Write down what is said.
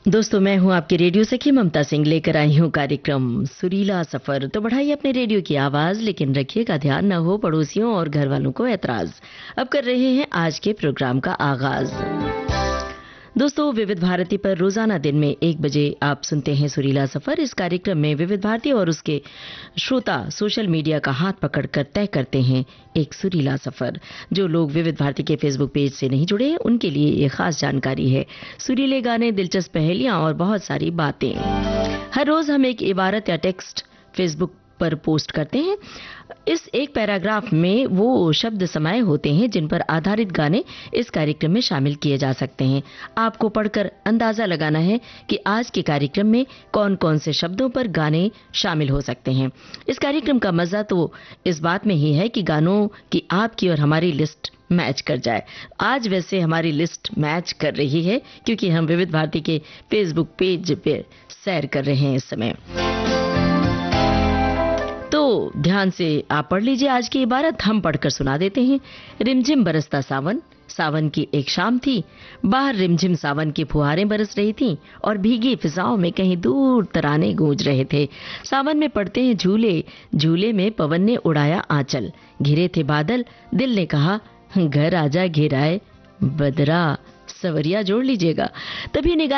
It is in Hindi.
दोस्तों, मैं हूं आपकी रेडियो सखी ममता सिंह, लेकर आई हूं कार्यक्रम सुरीला सफर। तो बढ़ाइए अपने रेडियो की आवाज, लेकिन रखिएगा ध्यान न हो पड़ोसियों और घर वालों को ऐतराज। अब कर रहे हैं आज के प्रोग्राम का आगाज। दोस्तों, विविध भारती पर रोजाना दिन में 1 बजे आप सुनते हैं सुरीला सफर। इस कार्यक्रम में विविध भारती और उसके श्रोता सोशल मीडिया का हाथ पकड़कर तय करते हैं एक सुरीला सफर। जो लोग विविध भारती के फेसबुक पेज से नहीं जुड़े हैं, उनके लिए ये खास जानकारी है। सुरीले गाने, दिलचस्प पहेलियां और बहुत सारी बातें। हर रोज हम एक इबारत या टेक्स्ट फेसबुक पर पोस्ट करते हैं। इस एक पैराग्राफ में वो शब्द समाये होते हैं जिन पर आधारित गाने इस कार्यक्रम में शामिल किए जा सकते हैं। आपको पढ़कर अंदाजा लगाना है कि आज के कार्यक्रम में कौन कौन से शब्दों पर गाने शामिल हो सकते हैं। इस कार्यक्रम का मजा तो इस बात में ही है कि गानों की आपकी और हमारी लिस्ट मैच कर जाए। आज वैसे हमारी लिस्ट मैच कर रही है क्योंकि हम विविध भारती के फेसबुक पेज पर सैर कर रहे हैं इस समय। तो ध्यान से आप पढ़ लीजिए आज की इबारत, हम पढ़कर सुना देते हैं। रिमझिम बरसता सावन, सावन की एक शाम थी। बाहर रिमझिम सावन की फुहारें बरस रही थीं और भीगी फिजाओं में कहीं दूर तराने गूंज रहे थे। सावन में पड़ते हैं झूले, झूले में पवन ने उड़ाया आंचल। घिरे थे बादल, दिल ने कहा घर आजा घेराए बदरा। सवरिया जोड़ लीजिएगा। तभी निगाह